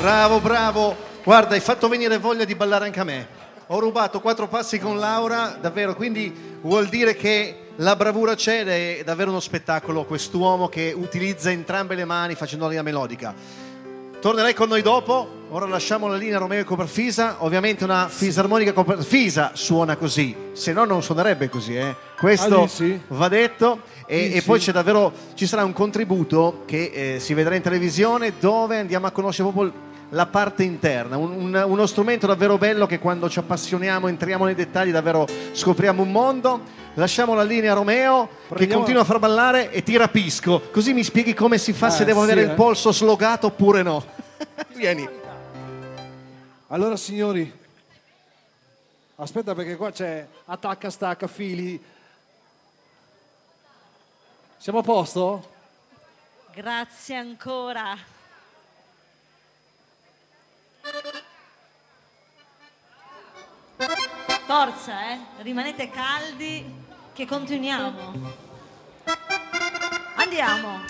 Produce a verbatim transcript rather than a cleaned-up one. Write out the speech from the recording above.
Bravo, bravo. Guarda, hai fatto venire voglia di ballare anche a me. Ho rubato quattro passi con Laura, davvero, quindi vuol dire che la bravura c'è ed è davvero uno spettacolo quest'uomo che utilizza entrambe le mani facendo la linea melodica. Tornerai con noi dopo, ora lasciamo la linea Romeo e Coperfisa, ovviamente una fisarmonica Coperfisa suona così, se no non suonerebbe così, eh. Questo ah, sì. va detto e, Sì, e poi sì. c'è davvero, ci sarà un contributo che eh, si vedrà in televisione dove andiamo a conoscere proprio la parte interna, un, un, uno strumento davvero bello che quando ci appassioniamo, entriamo nei dettagli, davvero scopriamo un mondo. Lasciamo la linea a Romeo che Prendiamo- continua a far ballare e ti rapisco, così mi spieghi come si fa, Eh, se devo sì, avere eh. il polso slogato oppure no. Vieni. Allora signori, aspetta perché qua c'è attacca, stacca, fili. Siamo a posto? Grazie ancora. Forza, eh? Rimanete caldi che continuiamo. Andiamo.